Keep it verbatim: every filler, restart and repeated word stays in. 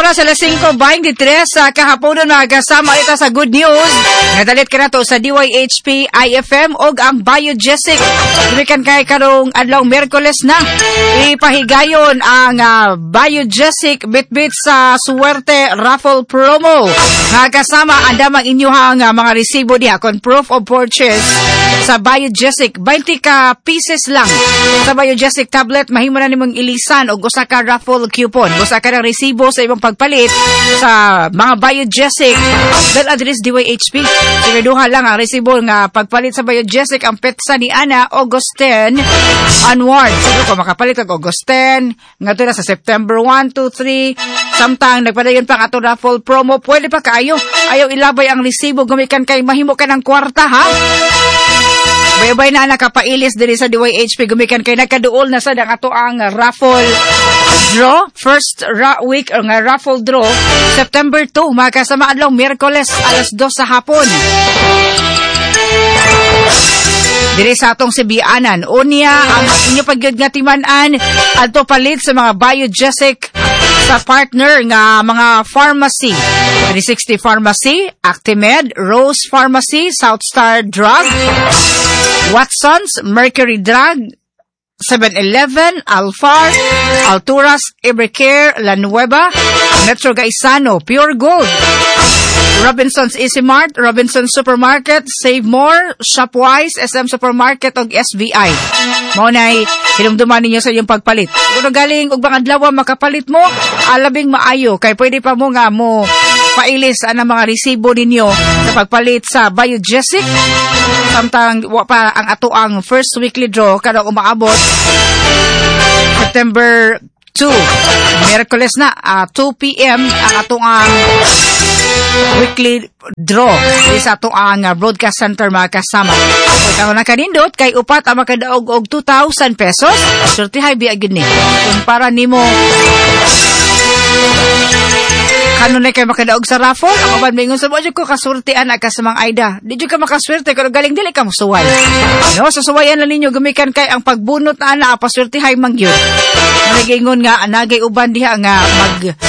oras alas singko twenty-three sa kahapon mga kasama ita sa good news. Nadalit ka na to sa D Y H P I F M og ang Biogesic. Dumikan kay karong adlaw Miyerkules na. Ipahigayon ang uh, Biogesic Bitbit sa Suwerte Raffle Promo. Mga kasama andamang inyuhang uh, mga resibo diha kon proof of purchase sa Biogesic. twenty ka pieces lang sa Biogesic tablet mahimo na nimong ilisan og usa ka raffle coupon. Usa ka ng resibo sa imong pagpalit sa mga Biogesic dal address D Y H P. Siguraduha lang ang resibo nga pagpalit sa Biogesic ang petsa ni Ana August ten onward. So kung makapalit og August ten ngadto na sa September one, two, three samtang nagpadayon pa ang ato raffle promo, pwede pa kaayo. Ayaw ilabay ang resibo gumikan kay mahimo ka ng kwarta ha. Bayabay na nakapailis diri sa D Y H P gumikan kay nakaduol na sad ang ato ang raffle draw. First ra- week or nga raffle draw September two, mga kasama adlaw Miyerkules alas dos sa hapon. Diri sa atong Sibianan, unya ang inyo pagyud nga timan-an adto palit sa mga Biogesic sa partner nga mga pharmacy. three sixty Pharmacy, Actimed, Rose Pharmacy, Southstar Drug, Watson's, Mercury Drug, seven eleven, Alfar, Alturas, Ibercare, La Nueva, Metro Gaisano, Pure Gold, Robinson's Easy Mart, Robinson's Supermarket, Save More, Shopwise, S M Supermarket ug S V I. Mao nay hinumduman ninyo sa iyong pagpalit. Kung galing og mga adlaw makapalit mo, alabing maayo kay pwede pa mo nga mo pailis ang mga resibo ninyo sa pagpalit sa Biogesic. Samtang wa pa ang ato ang first weekly draw kada umaabot September two, Miyerkules na, uh, two p.m. ang ato ang weekly draw di sa ato ang uh, broadcast center mga kasama. Kung nakanindot kay upat ang makadaog og two thousand pesos, sortihay biya gid ni. Kung para nimo kanunay kay makadaog sa raffle, ako ba mingon sa budget ko kasurtian aka sa mga Aida. Di jud ka makaswerte kung galing dili ka mosuway. No, sa suwayan na ninyo gumikan kay ang pagbunot na ana pasurtihay mangyud. Nagingon nga anagay uban diha nga mag